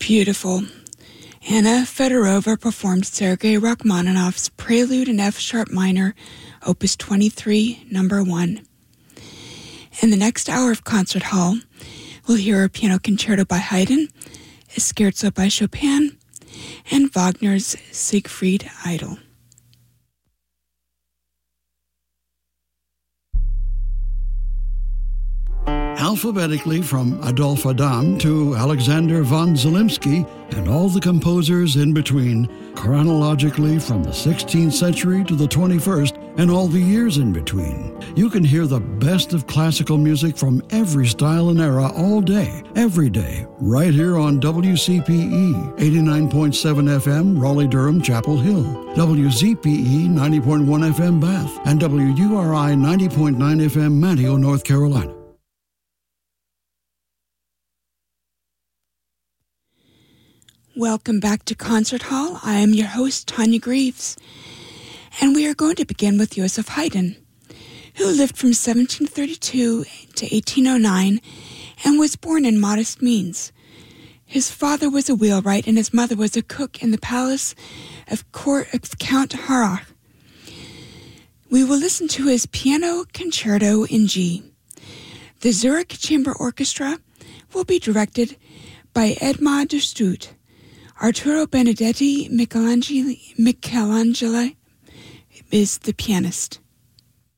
Beautiful. Anna Fedorova performed Sergei Rachmaninoff's Prelude in F-sharp minor, Opus 23, number 1. In the next hour of Concert Hall, we'll hear a piano concerto by Haydn, a scherzo by Chopin, and Wagner's Siegfried Idyll. Alphabetically from Adolphe Adam to Alexander von Zelensky and all the composers in between, chronologically from the 16th century to the 21st and all the years in between. You can hear the best of classical music from every style and era all day, every day, right here on WCPE 89.7 FM, Raleigh-Durham, Chapel Hill, WZPE 90.1 FM, Bath, and WURI 90.9 FM, Manteo, North Carolina. Welcome back to Concert Hall. I am your host, Tanya Greaves, and we are going to begin with Joseph Haydn, who lived from 1732 to 1809 and was born in modest means. His father was a wheelwright and his mother was a cook in the palace of court of Count Harrach. We will listen to his Piano Concerto in G. The Zurich Chamber Orchestra will be directed by Edmond de Stoot. Arturo Benedetti Michelangelo is the pianist.